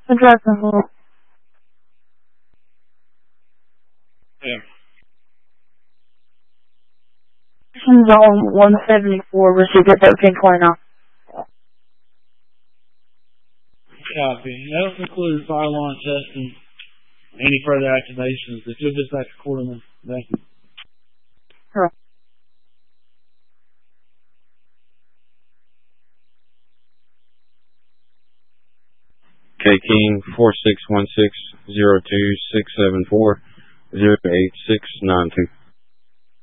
Address and hold. Yeah. Zone 174, received at 1329. Copy. That includes fire alarm testing. Any further activations that you'll just have to accordingly. Thank you. Sure. K King 46160267408692.